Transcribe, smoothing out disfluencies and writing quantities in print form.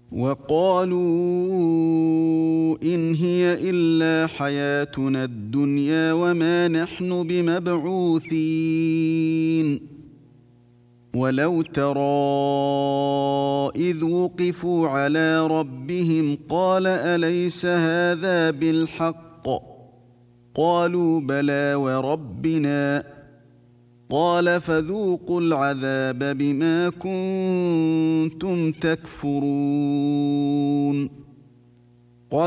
وقالوا إن هي إلا حياتنا الدنيا وما نحن بمبعوثين ولو ترى إذ وقفوا على ربهم قال أليس هذا بالحق قالوا بلى وربنا قال فذوقوا العذاب بما كنتم تكفرون